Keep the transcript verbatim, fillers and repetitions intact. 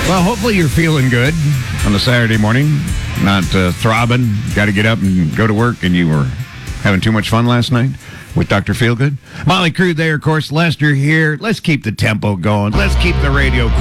Well, hopefully you're feeling good on a Saturday morning, not uh, throbbing. Got to get up and go to work, and you were having too much fun last night with Doctor Feelgood. Molly Crew there, of course. Lester here. Let's keep the tempo going. Let's keep the radio